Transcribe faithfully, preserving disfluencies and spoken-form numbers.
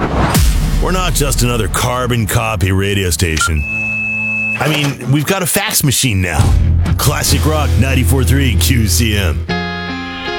We're not just another carbon copy radio station. I mean, we've got a fax machine now. Classic Rock ninety-four point three Q C M.